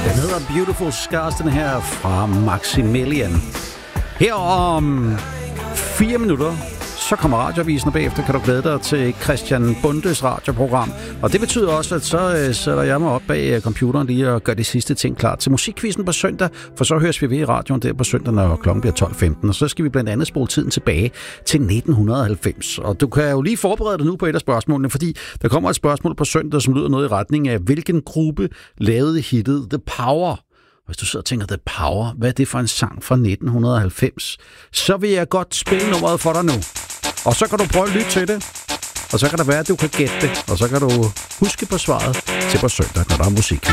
Den hedder Beautiful Scars, den her fra Maximilian. Her om 4 minutter, så kommer radioavisen, og bagefter kan du glæde dig til Christian Bundes radioprogram. Og det betyder også, at så sætter jeg mig op bag computeren lige og gør de sidste ting klar til musikquizzen på søndag, for så høres vi ved i radioen der på søndag, når klokken bliver 12:15. Og så skal vi blandt andet spole tiden tilbage til 1990. Og du kan jo lige forberede dig nu på et af spørgsmålene, fordi der kommer et spørgsmål på søndag, som lyder noget i retning af, hvilken gruppe lavede hittet The Power? Hvis du sidder og tænker, The Power, hvad er det for en sang fra 1990? Så vil jeg godt spille nummeret for dig nu. Og så kan du prøve at lytte til det. Og så kan det være, at du kan gætte det. Og så kan du huske på svaret til på søndag, når der er musik.